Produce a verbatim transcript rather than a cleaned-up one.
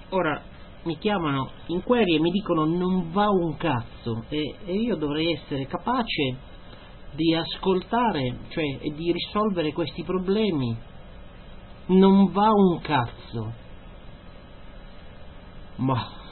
Ora mi chiamano in query e mi dicono non va un cazzo, e, e io dovrei essere capace di ascoltare, cioè, e di risolvere questi problemi. Non va un cazzo. Ma